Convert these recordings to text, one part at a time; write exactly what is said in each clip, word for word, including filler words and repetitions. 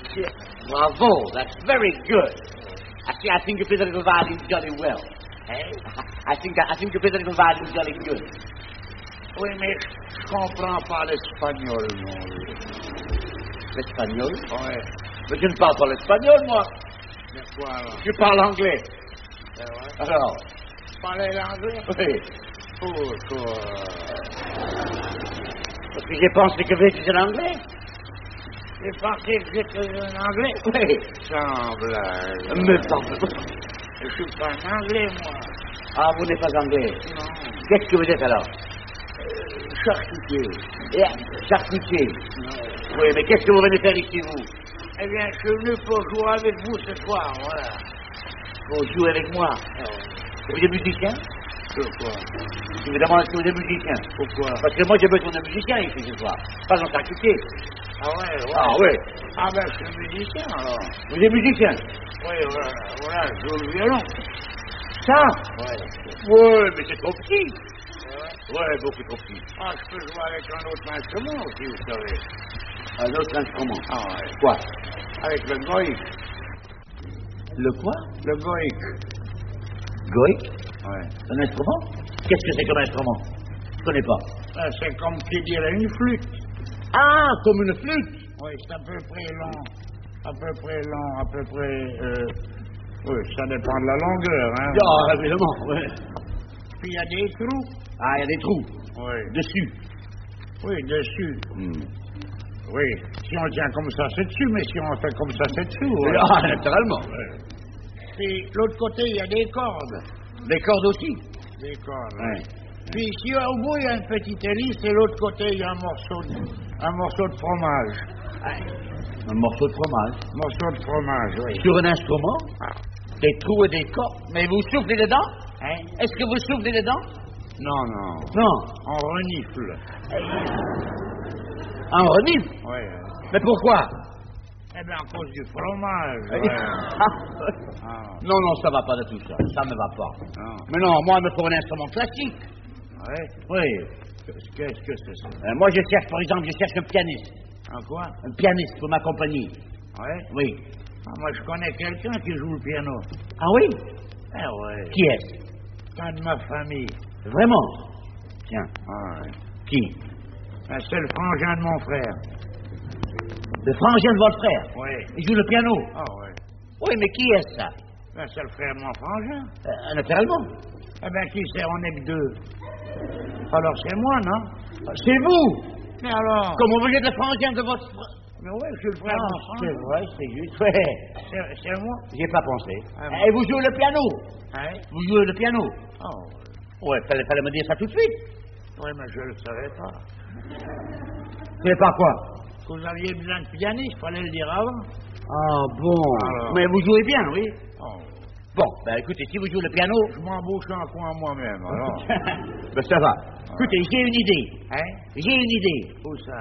Yeah. Bravo, that's very good. Actually, I think you play the little violin jolly well. Eh? I think I think you play the little violin jolly good. Oui, mais je comprends pas l'espagnol, non. L'espagnol? Oui. Mais je ne parle pas l'espagnol, moi. Mais quoi, alors? Je parle anglais. C'est vrai? Alors? Parler l'anglais? Oui. Pourquoi? Parce que j'ai pensé que vous étiez en anglais. J'ai pensé que j'étais en anglais? Oui. Sans blague. Mais pardon. Je suis pas en anglais, moi. Ah, vous n'êtes pas anglais? Non. Qu'est-ce que vous êtes alors? Euh, charcutier. Yeah, charcutier. Non. Oui, mais qu'est-ce que vous venez faire ici, vous? Eh bien, je suis venu pour jouer avec vous ce soir, voilà. Pour jouer avec moi? Oh. Vous êtes musicien? Pourquoi? Je vous demande si vous êtes musicien. Pourquoi? Parce que moi, j'ai besoin d'un musicien ici ce soir. Pas un charcutier. Ah ouais, ouais. Ah oui. Ah ben, je suis musicien, alors. Vous êtes musicien? Oui, voilà, voilà, je joue le violon. Ça? Ouais. Oui, mais c'est trop petit. C'est vrai? Oui, beaucoup trop petit. Ah, je peux jouer avec un autre instrument aussi, vous savez. Un autre instrument? Ah ouais. Quoi? Avec le goïk. Le quoi? Le goïk. Goïk? Ouais. Un instrument? Qu'est-ce que c'est comme instrument? Je connais pas. Ah, c'est comme qui dirait une flûte. Ah, comme une flûte? Oui, c'est à peu près long. À peu près long, à peu près... Euh... Oui, ça dépend de la longueur, hein. Ah, évidemment, oui. Puis il y a des trous. Ah, il y a des trous. Oui. Dessus. Oui, dessus. Hmm. Oui. Si on tient comme ça, c'est dessus, mais si on fait comme ça, c'est dessous. Oui. Ah, naturellement. Oui. Puis l'autre côté, il y a des cordes. Des cordes aussi? Des cordes, Oui. Puis ici, au bout, il y a une petite hélice, et l'autre côté, il y a un morceau de, un morceau de fromage. Un morceau de fromage. Morceau de fromage, oui. Sur un instrument? Des trous et des cordes. Mais vous soufflez dedans? Hein? Est-ce que vous soufflez dedans? Non, non. Non. On renifle. Un renifle? Oui. Mais pourquoi? Eh bien, à cause du fromage. Eh ouais. Ah. Non, non, ça va pas de tout ça. Ça me va pas. Non. Mais non, moi, il me faut un instrument classique. Oui. Oui. Qu'est-ce que c'est ça? Euh, moi, je cherche, par exemple, je cherche un pianiste. Un quoi? Un pianiste pour m'accompagner. Oui. Oui. Ah, moi, je connais quelqu'un qui joue le piano. Ah oui? Eh oui. Qui est-ce? Un de ma famille. Vraiment? Tiens. Ah, oui. Qui? Ben, c'est le frangin de mon frère. Le frangin de votre frère? Oui. Il joue le piano? Ah oui. Oui, mais qui est ça? Ben, c'est le frère de mon frangin. Euh, naturellement. Eh bien, qui c'est? On est que deux. Alors, c'est moi, non? C'est vous? Mais alors? Comment vous êtes le frangin de votre frère? Mais oui, je suis le frère de mon Ah, frangin. c'est vrai, c'est juste. Ouais. C'est, c'est moi? J'y ai pas pensé. Ah, bon. Et vous jouez le piano? Hein? Vous jouez le piano? Oh, Ouais, fallait, fallait me dire ça tout de suite. oui, mais je le savais pas. Vous savez pas quoi? Que vous aviez besoin de pianiste, il fallait le dire avant. Ah bon. Alors. Mais vous jouez bien, oui? Oh, Bon, ben écoutez, si vous jouez le piano... je m'embauche un coin moi-même, alors. ben ça va. Écoutez, j'ai une idée. Hein? J'ai une idée. Où ça?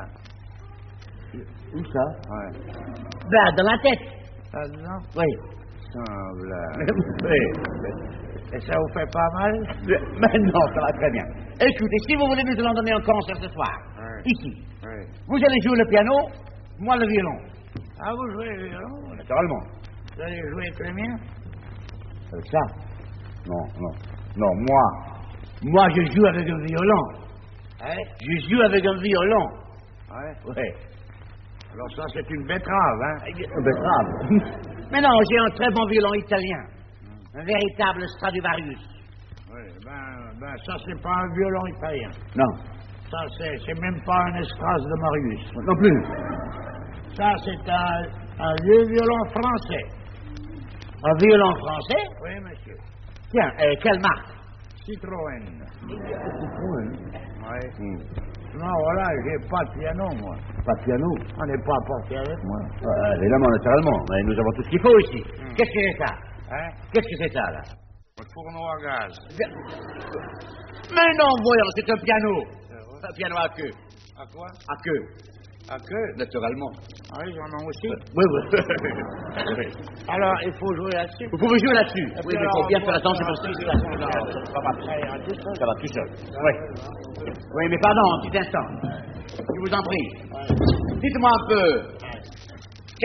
Où ça? Ouais. Ben, dans la tête. Là-dedans? Oui. Sans blague. oui. Et ça vous fait pas mal? Mais non, ça va très bien. Écoutez, si vous voulez, nous allons donner un concert ce soir. Ouais. Ici. Oui. Vous allez jouer le piano, moi le violon. Ah, vous jouez le violon? Naturellement. Vous allez jouer avec le mien? Avec ça? Non, non. Non, moi. Moi, je joue avec un violon. Hein? Je joue avec un violon. Ouais. Oui. Alors ça, c'est une betterave, hein? Un betterave. Mais non, j'ai un très bon violon italien. Un véritable Stradivarius. Oui, ben, ben ça, c'est pas un violon italien. Non. Ça, c'est, c'est même pas un Estras de Marius. Non plus. Ça, c'est un, un vieux violon français. Un violon français? Oui, monsieur. Tiens, euh, quelle marque? Citroën. Citroën. Oui. Hmm. Non, voilà, j'ai pas de piano, moi. Pas de piano. On n'est pas apporté avec moi. Euh, évidemment, naturellement. Mais nous avons tout ce qu'il faut ici. Hmm. Qu'est-ce que c'est ça? Hein? Qu'est-ce que c'est ça, là? Un fourneau à gaz. Mais non, voyons, c'est un piano. Un piano à queue. À quoi? À queue. À queue? Naturellement. Ah oui, j'en ai aussi. Oui, oui. Oui. Alors, il faut jouer là-dessus. Vous pouvez jouer là-dessus. Et Oui, puis mais il alors, faut bien on faire voit attention ça, parce que ça, ça, ça, ça, ça, ça va ça ira tout seul. Ça va tout seul. Oui. Oui, mais pardon, un petit instant. Je vous en prie. Dites-moi un peu,